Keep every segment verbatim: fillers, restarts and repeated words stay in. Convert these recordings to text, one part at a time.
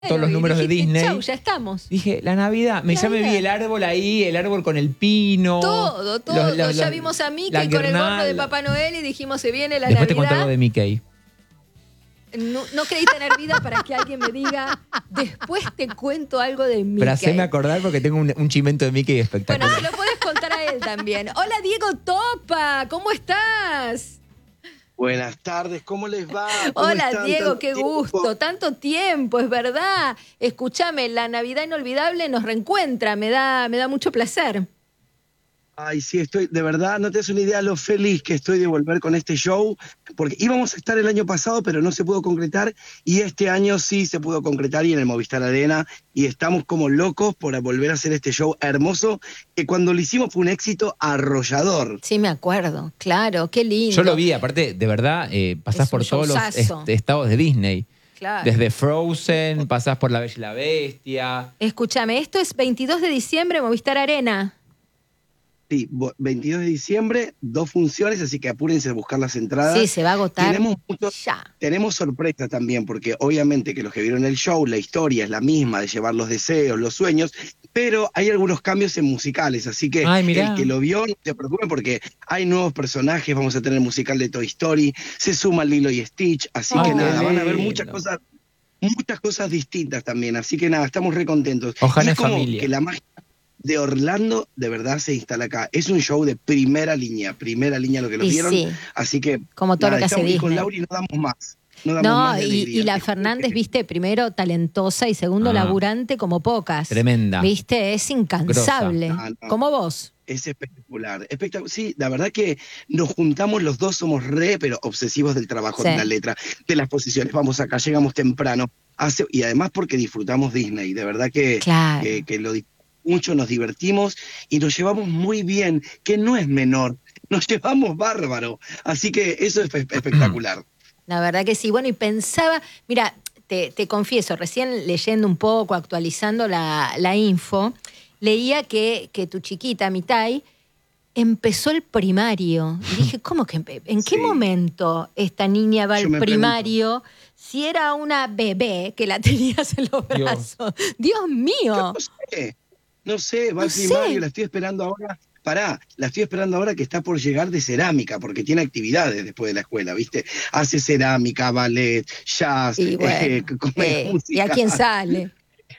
todos los números de Disney. Chau, ya estamos. Dije, la Navidad. Me, La ya me vi Navidad. el árbol ahí, el árbol con el pino. Todo, todo. los- los- ya los- vimos a Mickey la con el gorro de guirnalda. Papá Noel y dijimos, se viene la Después te cuento Navidad. algo de Mickey. No, no creí tener vida para que alguien me diga, después te cuento algo de Mickey. Pero haceme acordar porque tengo un, un chimento de Mickey espectacular. Bueno, se lo puedes contar a él también. Hola, Diego Topa, ¿cómo estás? Buenas tardes, ¿cómo les va? ¿Cómo Hola, están? Diego, Tanto qué tiempo. gusto. Tanto tiempo, es verdad. Escúchame, la Navidad inolvidable nos reencuentra. Me da, me da mucho placer. Ay, sí, estoy, de verdad, no te das una idea lo feliz que estoy de volver con este show, porque íbamos a estar el año pasado, pero no se pudo concretar, y este año sí se pudo concretar, y en el Movistar Arena, y estamos como locos por volver a hacer este show hermoso, que cuando lo hicimos fue un éxito arrollador. Sí, me acuerdo. Claro, qué lindo. Yo lo vi, aparte, de verdad, eh, pasás Es por un todos los showzazo. est- estados de Disney. Claro. Desde Frozen, pasás por La Bella y la Bestia. Escúchame, esto es veintidós de diciembre, Movistar Arena. Sí, bo- veintidós de diciembre, dos funciones, así que apúrense a buscar las entradas. Sí, se va a agotar Tenemos mucho- ya. Tenemos sorpresa también, porque obviamente que los que vieron el show, la historia es la misma de llevar los deseos, los sueños, pero hay algunos cambios en musicales, así que Ay, mirá. el que lo vio no se preocupe porque hay nuevos personajes, vamos a tener el musical de Toy Story, se suma Lilo y Stitch, así Ay, que qué nada, van a ver lindo. muchas cosas, muchas cosas distintas también, así que nada, estamos re contentos. Ojalá Y en es como familia. que la magia de Orlando de verdad se instala acá. Es un show de primera línea, primera línea lo que lo Y vieron, sí. así que Como todo lo que hace estamos- y con Disney. Lauri no damos más. No, damos No, más de y, alegría. y la Fernández, viste, primero talentosa y segundo Ah. laburante como pocas. Tremenda. Viste, es incansable. Grosa. Ah, no. Como vos. Es espectacular, espectacular. Sí, la verdad que nos juntamos los dos, somos re, pero obsesivos del trabajo, Sí. de la letra, de las posiciones. Vamos acá, llegamos temprano. Hace, y además porque disfrutamos Disney, de verdad que, Claro. que, que lo disfrutamos mucho, nos divertimos y nos llevamos muy bien, que no es menor, nos llevamos bárbaro. Así que eso es espe- espectacular. La verdad que sí. Bueno, y pensaba, mira, te, te confieso, recién leyendo un poco, actualizando la, la info, leía que, que tu chiquita, Mitai, empezó el primario. Y dije, ¿cómo que? empe- ¿En qué Sí. momento esta niña va Yo al me primario? Si era una bebé que la tenías en los Dios. brazos. Dios mío. No sé, no sé, va No al primario, sé. la estoy esperando ahora. Pará, la estoy esperando ahora que está por llegar de cerámica, porque tiene actividades después de la escuela, ¿viste? Hace cerámica, ballet, jazz, Y bueno, eh, comedia eh, ¿y musical. a quién sale?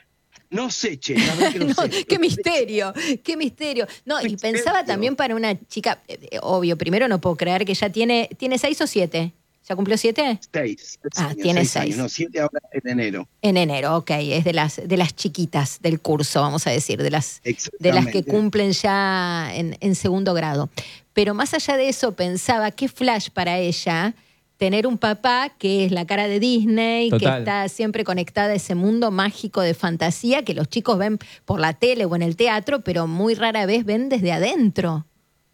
No sé, che, la verdad que no, No, sé. qué misterio, qué misterio. No, y Misterio. pensaba también para una chica, eh, eh, obvio, primero no puedo creer que ya tiene, ¿tiene seis o siete? ¿Ya cumplió siete? Seis. Ah, años, tiene seis seis. años, no, siete ahora en enero. En enero, ok, es de las, de las chiquitas del curso, vamos a decir, de las, de las que Exactamente. cumplen ya en, en segundo grado. Pero más allá de eso, pensaba, qué flash para ella tener un papá que es la cara de Disney, Total. que está siempre conectada a ese mundo mágico de fantasía que los chicos ven por la tele o en el teatro, pero muy rara vez ven desde adentro.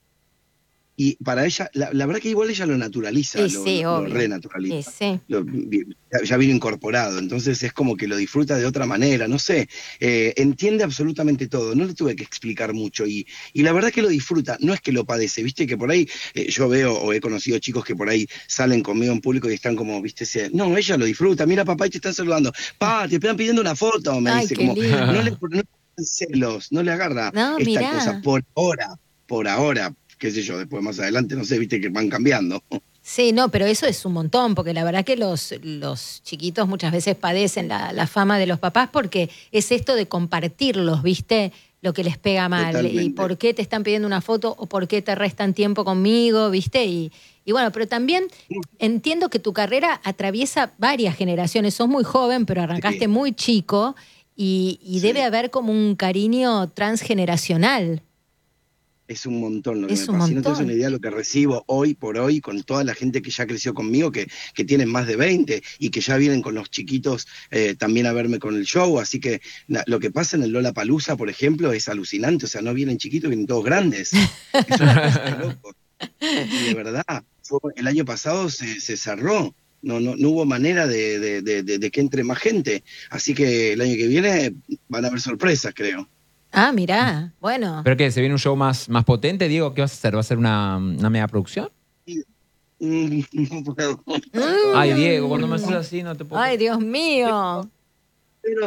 Y para ella, la, la verdad que igual ella lo naturaliza, Sí, lo, sí, lo obvio. renaturaliza. Sí, sí. Lo- ya, ya vino incorporado, entonces es como que lo disfruta de otra manera, no sé, eh, entiende absolutamente todo, no le tuve que explicar mucho y, y la verdad que lo disfruta, no es que lo padece, viste que por ahí eh, yo veo o he conocido chicos que por ahí salen conmigo en público y están como, viste, se, no, ella lo disfruta, mira papá y te están saludando, pa, te están pidiendo una foto, me Ay, dice, qué como, lindo. no le, no le dan celos, no le agarra No, esta mirá. cosa por ahora, por ahora, qué sé yo, después más adelante, no sé, viste que van cambiando. Sí, no, pero eso es un montón, porque la verdad que los, los chiquitos muchas veces padecen la, la fama de los papás porque es esto de compartirlos, ¿viste? Lo que les pega mal. Totalmente. Y por qué te están pidiendo una foto o por qué te restan tiempo conmigo, ¿viste? Y, y bueno, pero también entiendo que tu carrera atraviesa varias generaciones. Sos muy joven, pero arrancaste Sí. muy chico y, y Sí. debe haber como un cariño transgeneracional. Es un montón lo que Es me un pasa. Y no te das montón. una idea de lo que recibo hoy por hoy con toda la gente que ya creció conmigo, que, que tienen más de veinte y que ya vienen con los chiquitos eh, también a verme con el show. Así que na, lo que pasa en el Lollapalooza, por ejemplo, es alucinante. O sea, no vienen chiquitos, vienen todos grandes. Es una cosa de loco. Y de verdad, fue- el año pasado se, se cerró. No, no, no hubo manera de, de, de, de- de que entre más gente. Así que el año que viene van a haber sorpresas, creo. Ah, mirá, bueno. ¿Pero qué? ¿Se viene un show más, más potente, Diego? ¿Qué vas a hacer? ¿Va a ser una, una mega producción? Mm, no puedo. Mm. Ay, Diego, cuando me haces así no te puedo... Ay, Dios mío.